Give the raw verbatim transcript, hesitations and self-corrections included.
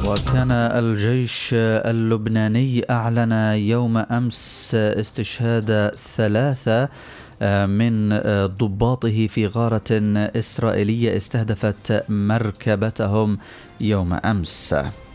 وكان الجيش اللبناني أعلن يوم أمس استشهاد ثلاثة من ضباطه في غارة إسرائيلية استهدفت مركبتهم يوم أمس.